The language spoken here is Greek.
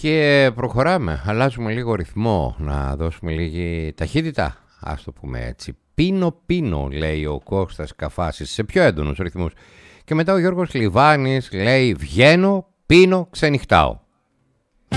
Και προχωράμε, αλλάζουμε λίγο ρυθμό, να δώσουμε λίγη ταχύτητα, ας το πούμε έτσι. Πίνω, λέει ο Κώστας Καφάσης, σε πιο έντονους ρυθμούς. Και μετά ο Γιώργος Λιβάνης λέει, βγαίνω, πίνω, ξενυχτάω.